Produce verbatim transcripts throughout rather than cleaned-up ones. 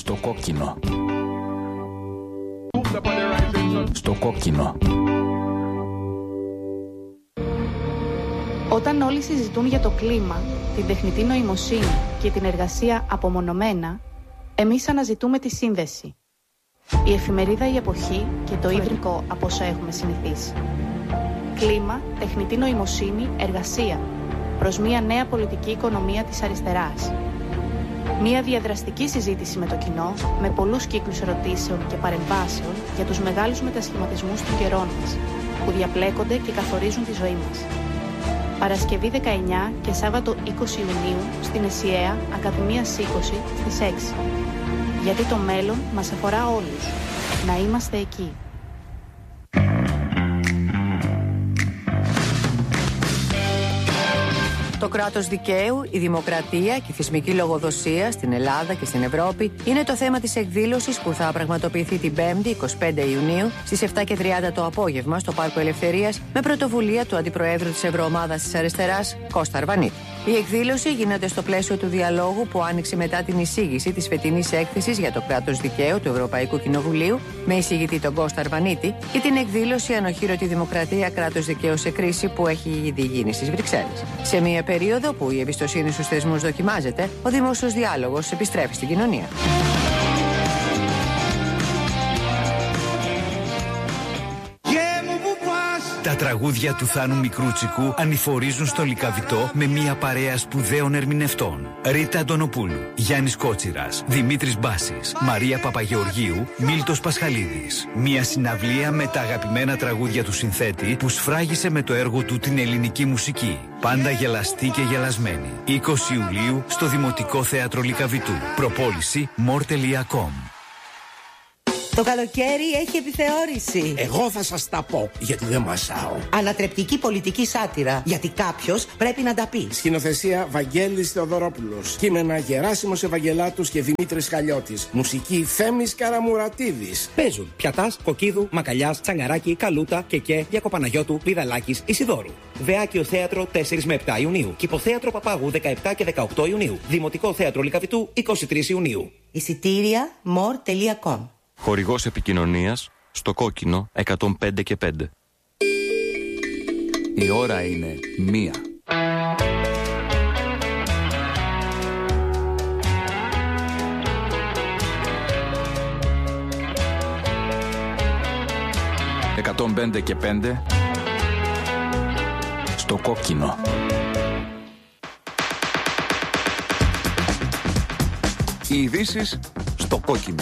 Στο κόκκινο. Στο κόκκινο. Όταν όλοι συζητούν για το κλίμα, την τεχνητή νοημοσύνη και την εργασία απομονωμένα, εμείς αναζητούμε τη σύνδεση. Η εφημερίδα «Η Εποχή» και το ίδρυκο από όσα έχουμε συνηθίσει. Κλίμα, τεχνητή νοημοσύνη, εργασία. Προς μια νέα πολιτική οικονομία της αριστεράς. Μια διαδραστική συζήτηση με το κοινό, με πολλούς κύκλους ερωτήσεων και παρεμβάσεων για τους μεγάλους μετασχηματισμούς των καιρών μας, που διαπλέκονται και καθορίζουν τη ζωή μας. Παρασκευή δεκαεννιά και Σάββατο είκοσι Ιουνίου στην ΕΣΥΑ, Ακαδημίας είκοσι στις έξι. Γιατί το μέλλον μας αφορά όλους. Να είμαστε εκεί. Το κράτος δικαίου, η δημοκρατία και η θεσμική λογοδοσία στην Ελλάδα και στην Ευρώπη είναι το θέμα της εκδήλωσης που θα πραγματοποιηθεί την Πέμπτη, εικοστή πέμπτη Ιουνίου, στις επτά και τριάντα το απόγευμα στο Πάρκο Ελευθερίας, με πρωτοβουλία του Αντιπροέδρου της Ευρωομάδας της Αριστεράς, Κώστα Αρβανίτη. Η εκδήλωση γίνεται στο πλαίσιο του διαλόγου που άνοιξε μετά την εισήγηση της φετινής έκθεσης για το κράτος δικαίου του Ευρωπαϊκού Κοινοβουλίου, με εισηγητή τον Κώστα Αρβανίτη, και την εκδήλωση Ανοχήρωτη Δημοκρατία, κράτος δικαίου σε κρίση, που έχει ήδη γίνει στις Βρυξέλλες. Σε μια περίοδο που η εμπιστοσύνη στους θεσμούς δοκιμάζεται, ο δημόσιος διάλογος επιστρέφει στην κοινωνία. Τα τραγούδια του Θάνου Μικρούτσικου ανηφορίζουν στο Λυκαβητό με μια παρέα σπουδαίων ερμηνευτών. Ρίτα Αντωνοπούλου, Γιάννης Κότσιρας, Δημήτρης Μπάσης, Μαρία Παπαγεωργίου, Μίλτος Πασχαλίδης. Μια συναυλία με τα αγαπημένα τραγούδια του συνθέτη που σφράγισε με το έργο του την ελληνική μουσική. Πάντα γελαστή και γελασμένη. είκοσι Ιουλίου στο Δημοτικό Θέατρο Λυκαβητού. Προπόληση μορ τελεία κομ. Το καλοκαίρι έχει επιθεώρηση. Εγώ θα σας τα πω, γιατί δεν μασάω. Ανατρεπτική πολιτική σάτυρα, γιατί κάποιος πρέπει να τα πει. Σκηνοθεσία Βαγγέλης Θεοδωρόπουλος. Κείμενα Γεράσιμος Ευαγγελάτους και Δημήτρης Χαλιώτης. Μουσική Θέμης Καραμουρατίδης. Παίζουν Πιατάς, Κοκκίδου, Μακαλιάς, Τσαγκαράκη, Καλούτα, Κεκέ, Γιακοπαναγιώτου, Πηδαλάκης, Ισιδόρου. Βεάκιο Θέατρο τέσσερα με επτά Ιουνίου. Κηποθέατρο Παπάγου δεκαεπτά και δεκαοκτώ Ιουνίου. Δημοτικό Θέατρο Λυκαβητού είκοσι τρεις Ιουνίου. Εισιτήρια μορ τελεία κομ. Χορηγός επικοινωνίας στο κόκκινο εκατόν πέντε και πέντε. Η ώρα είναι μία. εκατόν πέντε και πέντε στο κόκκινο. Οι ειδήσεις στο κόκκινο.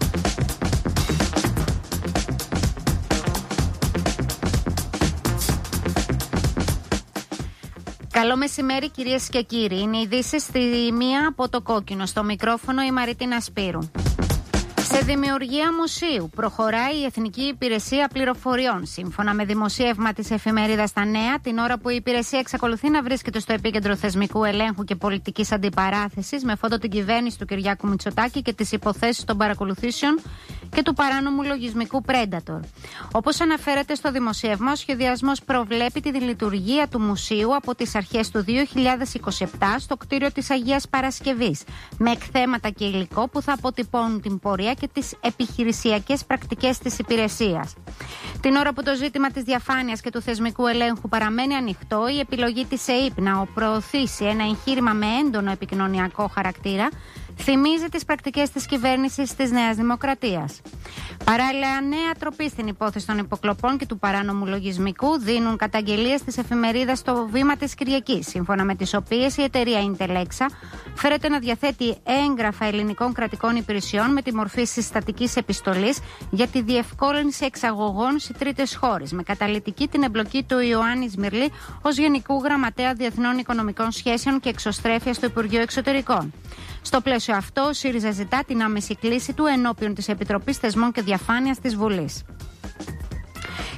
Καλό μεσημέρι, κυρίες και κύριοι. Είναι οι ειδήσεις στη μία από το κόκκινο. Στο μικρόφωνο η Μαρίτινα Σπύρου. Σε δημιουργία μουσείου προχωράει η Εθνική Υπηρεσία Πληροφοριών. Σύμφωνα με δημοσίευμα της εφημερίδας Τα Νέα, την ώρα που η υπηρεσία εξακολουθεί να βρίσκεται στο επίκεντρο θεσμικού ελέγχου και πολιτικής αντιπαράθεσης, με φόντο την κυβέρνηση του Κυριάκου Μητσοτάκη και τις υποθέσεις των παρακολουθήσεων και του παράνομου λογισμικού Predator. Όπως αναφέρεται στο δημοσίευμα, ο σχεδιασμός προβλέπει τη λειτουργία του μουσείου από τις αρχές του δύο χιλιάδες είκοσι επτά στο κτίριο της Αγίας Παρασκευής, με εκθέματα και υλικό που θα αποτυπώνουν την πορεία και τις επιχειρησιακές πρακτικές της υπηρεσίας. Την ώρα που το ζήτημα της διαφάνειας και του θεσμικού ελέγχου παραμένει ανοιχτό, η επιλογή της ΕΥΠ να προωθήσει ένα εγχείρημα με έντονο επικοινωνιακό χαρακτήρα θυμίζει τις πρακτικές της κυβέρνησης της Νέας Δημοκρατίας. Παράλληλα, νέα τροπή στην υπόθεση των υποκλοπών και του παράνομου λογισμικού δίνουν καταγγελίες της εφημερίδας στο Βήμα της Κυριακής, σύμφωνα με τις οποίες η εταιρεία Intelexa φέρεται να διαθέτει έγγραφα ελληνικών κρατικών υπηρεσιών με τη μορφή συστατικής επιστολής για τη διευκόλυνση εξαγωγών σε τρίτες χώρες, με καταλυτική την εμπλοκή του Ιωάννη Σμυρλή ως Γενικού Γραμματέα Διεθνών Οικονομικών Σχέσεων και Εξωστρέφεια στο Υπουργείο Εξωτερικών. Στο πλαίσιο αυτό, ο ΣΥΡΙΖΑ ζητά την άμεση κλίση του ενώπιον της Επιτροπής Θεσμών και Διαφάνειας της Βουλής.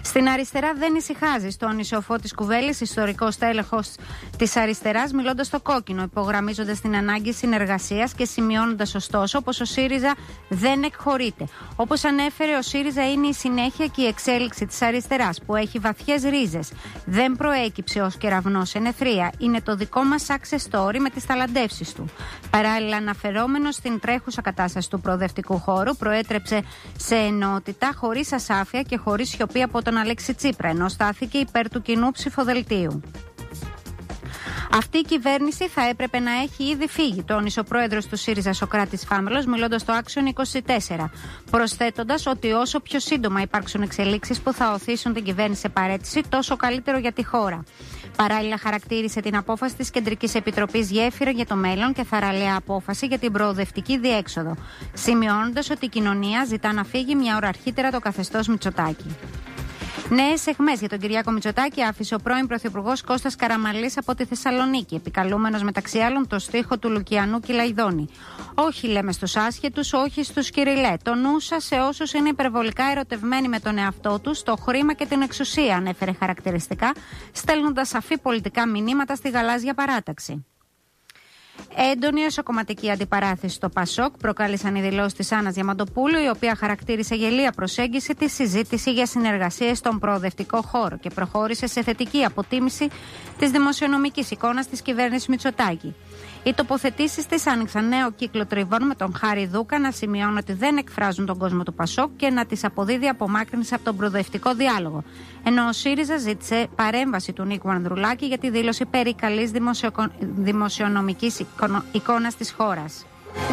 Στην αριστερά δεν ησυχάζει, τόνισε ο Φώτης Κουβέλης, ιστορικός τέλεχος της αριστεράς, μιλώντας στο κόκκινο, υπογραμμίζοντας την ανάγκη συνεργασίας και σημειώνοντας ωστόσο πως ο ΣΥΡΙΖΑ δεν εκχωρείται. Όπως ανέφερε, ο ΣΥΡΙΖΑ είναι η συνέχεια και η εξέλιξη της αριστεράς, που έχει βαθιές ρίζες. Δεν προέκυψε ως κεραυνός εν αιθρία. Είναι το δικό μας success story με τις ταλαντεύσεις του. Παράλληλα, αναφερόμενος στην τρέχουσα κατάσταση του προοδευτικού χώρου, προέτρεψε σε ενότητα, χωρίς ασάφεια και χωρίς σιωπή από τον Αλέξη Τσίπρα, ενώ στάθηκε υπέρ του κοινού ψηφοδελτίου. Αυτή η κυβέρνηση θα έπρεπε να έχει ήδη φύγει, τόνισε ο πρόεδρος του ΣΥΡΙΖΑ Σωκράτης Φάμελος, μιλώντας στο Action είκοσι τέσσερα, προσθέτοντας ότι όσο πιο σύντομα υπάρξουν εξελίξεις που θα οθήσουν την κυβέρνηση σε παραίτηση, τόσο καλύτερο για τη χώρα. Παράλληλα, χαρακτήρισε την απόφαση της Κεντρικής Επιτροπής γέφυρα για το μέλλον και θαραλέα απόφαση για την προοδευτική διέξοδο, σημειώνοντας ότι η κοινωνία ζητά να φύγει μια ώρα αρχίτερα το καθεστώς Μητσοτάκη. Νέες αιχμές για τον Κυριάκο Μητσοτάκη άφησε ο πρώην Πρωθυπουργός Κώστας Καραμανλής από τη Θεσσαλονίκη, επικαλούμενος μεταξύ άλλων το στίχο του Λουκιανού Κυλαϊδόνη. Όχι, λέμε στους άσχετους, όχι στους κυριλέ. Το νου σας σε όσους είναι υπερβολικά ερωτευμένοι με τον εαυτό τους, το χρήμα και την εξουσία, ανέφερε χαρακτηριστικά, στέλνοντας σαφή πολιτικά μηνύματα στη γαλάζια παράταξη. Έντονη εσωκομματική αντιπαράθεση στο ΠΑΣΟΚ προκάλεσαν οι δηλώσεις της Άννας Διαμαντοπούλου, η οποία χαρακτήρισε γελία προσέγγιση τη συζήτηση για συνεργασίες στον προοδευτικό χώρο και προχώρησε σε θετική αποτίμηση της δημοσιονομικής εικόνας της κυβέρνησης Μητσοτάκη. Οι τοποθετήσεις της άνοιξαν νέο κύκλο τριβών, με τον Χάρη Δούκα να σημειώνει ότι δεν εκφράζουν τον κόσμο του ΠΑΣΟΚ και να τις αποδίδει απομάκρυνση από τον προοδευτικό διάλογο. Ενώ ο ΣΥΡΙΖΑ ζήτησε παρέμβαση του Νίκου Ανδρουλάκη για τη δήλωση περί καλής δημοσιο... δημοσιονομικής εικόνας της χώρας.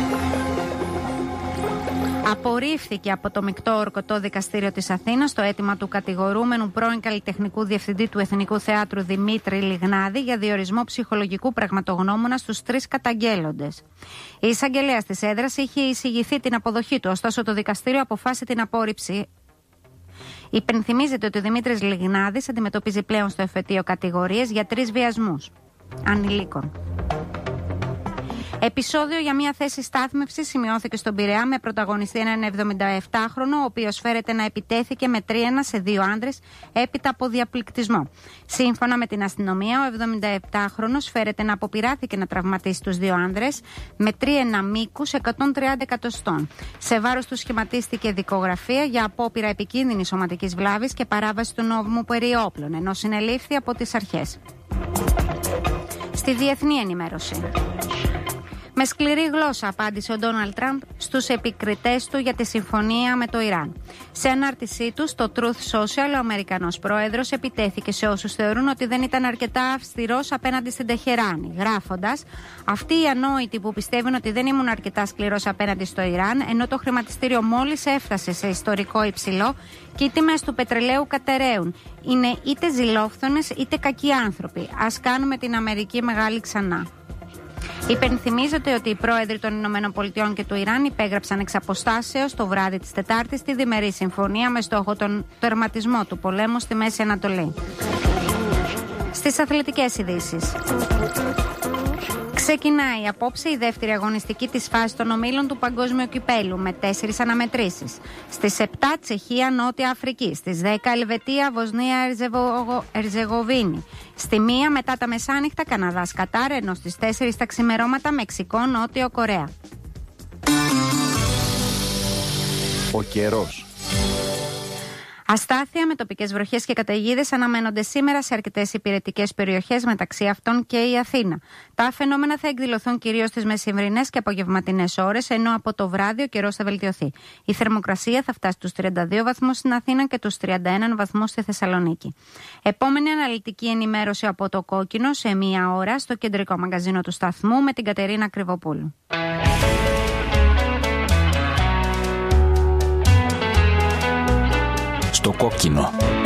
Απορρίφθηκε από το Μεικτό Ορκωτό Δικαστήριο της Αθήνας το αίτημα του κατηγορούμενου πρώην καλλιτεχνικού διευθυντή του Εθνικού Θεάτρου Δημήτρη Λιγνάδη για διορισμό ψυχολογικού πραγματογνώμονα στους τρεις καταγγέλλοντες. Η εισαγγελέας της έδρας είχε εισηγηθεί την αποδοχή του, ωστόσο το δικαστήριο αποφάσισε την απόρριψη. Υπενθυμίζεται ότι ο Δημήτρης Λιγνάδης αντιμετωπίζει πλέον στο εφετείο κατηγορίες για τρεις βιασμούς ανηλίκων. Επεισόδιο για μια θέση στάθμευσης σημειώθηκε στον Πειραιά με πρωταγωνιστή έναν εβδομηνταεπτάχρονο, ο οποίος φέρεται να επιτέθηκε με τρίανα σε δύο άντρες έπειτα από διαπληκτισμό. Σύμφωνα με την αστυνομία, ο εβδομηνταεπτάχρονος φέρεται να αποπειράθηκε να τραυματίσει τους δύο άντρες με τρίανα μήκους εκατόν τριάντα εκατοστών. Σε βάρος του σχηματίστηκε δικογραφία για απόπειρα επικίνδυνης σωματικής βλάβης και παράβαση του νόμου περί όπλων, ενώ συνελήφθη από τις αρχές. Στη διεθνή ενημέρωση. Με σκληρή γλώσσα απάντησε ο Ντόναλντ Τραμπ στους επικριτές του για τη συμφωνία με το Ιράν. Σε ανάρτησή του στο Truth Social, ο Αμερικανός πρόεδρος επιτέθηκε σε όσους θεωρούν ότι δεν ήταν αρκετά αυστηρός απέναντι στην Τεχεράνη, γράφοντας: «Αυτοί οι ανόητοι που πιστεύουν ότι δεν ήμουν αρκετά σκληρός απέναντι στο Ιράν, ενώ το χρηματιστήριο μόλις έφτασε σε ιστορικό υψηλό και οι τιμές του πετρελαίου κατεραίουν, είναι είτε ζηλόφθονες είτε κακοί άνθρωποι. Ας κάνουμε την Αμερική μεγάλη ξανά». Υπενθυμίζεται ότι οι πρόεδροι των Ηνωμένων Πολιτειών και του Ιράν υπέγραψαν εξ αποστάσεως το βράδυ της Τετάρτης τη διμερή συμφωνία με στόχο τον τερματισμό του πολέμου στη Μέση Ανατολή. Στις αθλητικές ειδήσεις. Ξεκινάει απόψε η δεύτερη αγωνιστική της φάσης των ομίλων του Παγκόσμιου Κυπέλου με τέσσερις αναμετρήσεις. Στις επτά Τσεχία, Νότια Αφρική. Στις δέκα Ελβετία, Βοσνία, Ερζεγοβίνη. Στη μία μετά τα μεσάνυχτα Καναδάς, Κατάρ, ενώ στις τέσσερις τα ξημερώματα Μεξικό, Νότιο Κορέα. Ο καιρός. Αστάθεια με τοπικές βροχές και καταιγίδες αναμένονται σήμερα σε αρκετές υπηρετικές περιοχές, μεταξύ αυτών και η Αθήνα. Τα φαινόμενα θα εκδηλωθούν κυρίως στις μεσημβρινές και απογευματινές ώρες, ενώ από το βράδυ ο καιρός θα βελτιωθεί. Η θερμοκρασία θα φτάσει στους τριάντα δύο βαθμούς στην Αθήνα και τους τριάντα ένα βαθμούς στη Θεσσαλονίκη. Επόμενη αναλυτική ενημέρωση από το Κόκκινο σε μία ώρα στο κεντρικό μαγκαζίνο του σταθμού με την Κατερίνα Κρυβοπούλου. Στο Κόκκινο.